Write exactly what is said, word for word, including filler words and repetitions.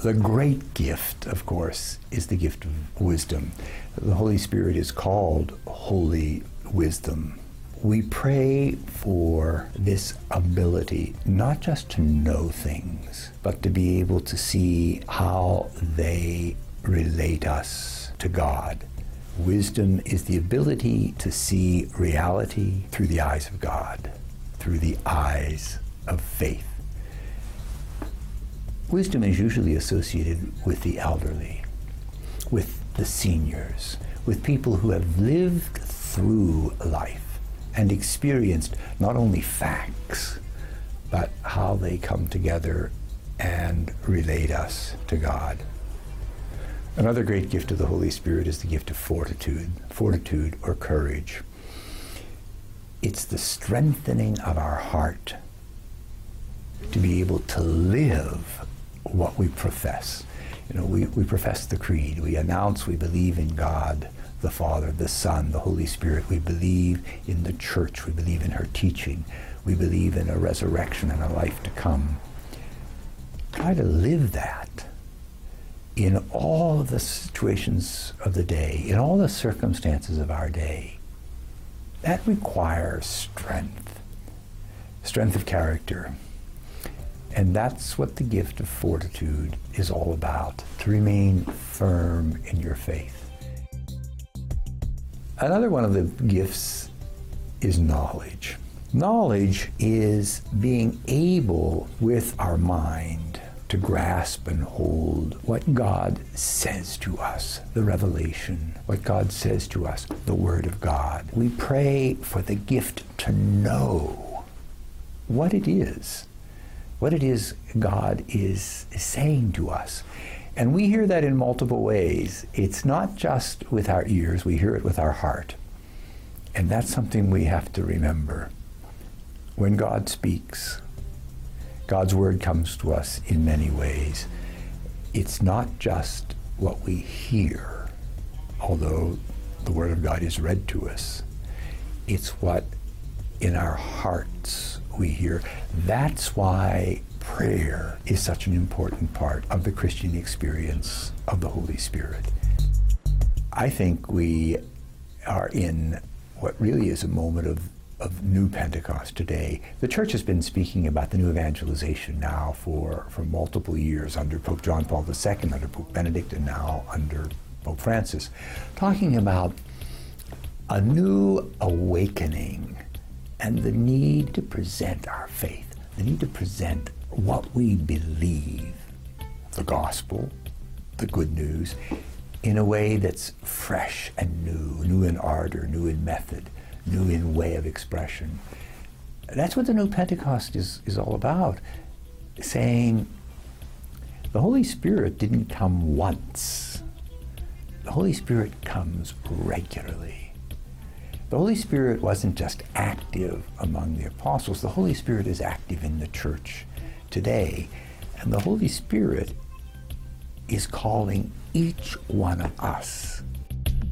The great gift, of course, is the gift of wisdom. The Holy Spirit is called Holy Wisdom. We pray for this ability not just to know things, but to be able to see how they relate us to God. Wisdom is the ability to see reality through the eyes of God, through the eyes of faith. Wisdom is usually associated with the elderly, with the seniors, with people who have lived through life and experienced not only facts, but how they come together and relate us to God. Another great gift of the Holy Spirit is the gift of fortitude, fortitude or courage. It's the strengthening of our heart to be able to live what we profess. You know, we, we profess the creed. We announce we believe in God, the Father, the Son, the Holy Spirit. We believe in the church. We believe in her teaching. We believe in a resurrection and a life to come. Try to live that in all of the situations of the day, in all the circumstances of our day. That requires strength, strength of character. And that's what the gift of fortitude is all about, to remain firm in your faith. Another one of the gifts is knowledge. Knowledge is being able, with our mind, to grasp and hold what God says to us, the revelation, what God says to us, the Word of God. We pray for the gift to know what it is, what it is God is saying to us. And we hear that in multiple ways. It's not just with our ears, we hear it with our heart. And that's something we have to remember. When God speaks, God's word comes to us in many ways. It's not just what we hear, although the word of God is read to us. It's what in our hearts we hear. That's why prayer is such an important part of the Christian experience of the Holy Spirit. I think we are in what really is a moment of of new Pentecost today. The church has been speaking about the new evangelization now for, for multiple years under Pope John Paul the Second, under Pope Benedict, and now under Pope Francis, talking about a new awakening and the need to present our faith, the need to present what we believe, the gospel, the good news, in a way that's fresh and new, new in ardor, new in method, new in way of expression. That's what the new Pentecost is, is all about, saying the Holy Spirit didn't come once. The Holy Spirit comes regularly. The Holy Spirit wasn't just active among the apostles. The Holy Spirit is active in the church today. And the Holy Spirit is calling each one of us